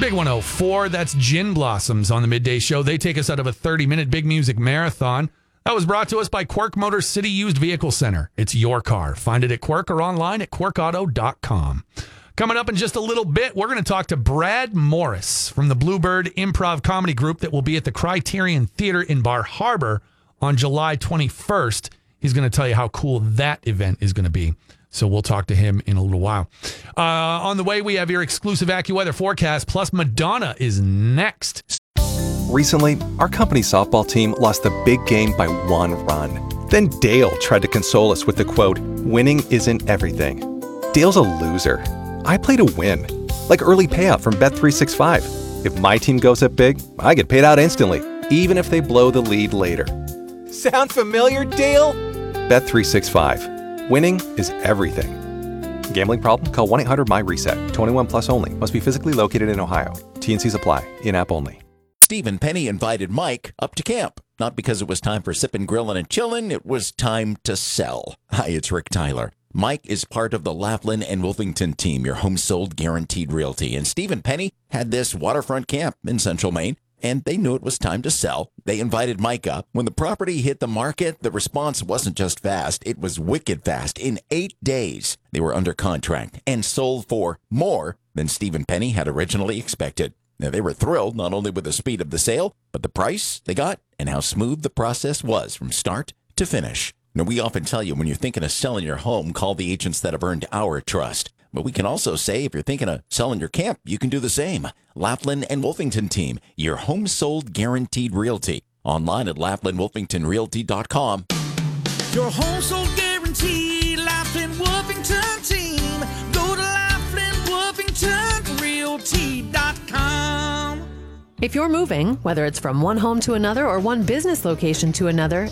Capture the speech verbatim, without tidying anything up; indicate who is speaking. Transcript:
Speaker 1: Big one oh four, that's Gin Blossoms on the Midday Show. They take us out of a thirty-minute big music marathon. That was brought to us by Quirk Motors City Used Vehicle Center. It's your car. Find it at Quirk or online at quirk auto dot com. Coming up in just a little bit, we're going to talk to Brad Morris from the Bluebird Improv Comedy Group that will be at the Criterion Theater in Bar Harbor on July twenty-first. He's going to tell you how cool that event is going to be. So we'll talk to him in a little while. Uh, on the way, we have your exclusive AccuWeather forecast, plus Madonna is next.
Speaker 2: Recently, our company softball team lost the big game by one run. Then Dale tried to console us with the quote, "Winning isn't everything." Dale's a loser. I play to win, like early payout from Bet three sixty-five. If my team goes up big, I get paid out instantly, even if they blow the lead later. Sound familiar, Dale? Bet three sixty-five. Winning is everything. Gambling problem? Call one eight hundred M Y reset. twenty-one plus only. Must be physically located in Ohio. T and Cs apply. In-app only.
Speaker 3: Stephen Penny invited Mike up to camp. Not because it was time for sipping, grilling, and chilling. It was time to sell. Hi, it's Rick Tyler. Mike is part of the Laughlin and Wolfington team, your home sold guaranteed realty. And Stephen Penny had this waterfront camp in Central Maine, and they knew it was time to sell. They invited Mike up. When the property hit the market, the response wasn't just fast, it was wicked fast. In eight days, they were under contract and sold for more than Stephen Penny had originally expected. Now, they were thrilled not only with the speed of the sale, but the price they got and how smooth the process was from start to finish. Now, we often tell you when you're thinking of selling your home, call the agents that have earned our trust. But we can also say if you're thinking of selling your camp, you can do the same. Laughlin and Wolfington team, your home sold guaranteed realty. Online at laughlin wolfington realty dot com.
Speaker 4: Your home sold guaranteed, Laughlin Wolfington team. Go to laughlin wolfington realty dot com.
Speaker 5: If you're moving, whether it's from one home to another or one business location to another,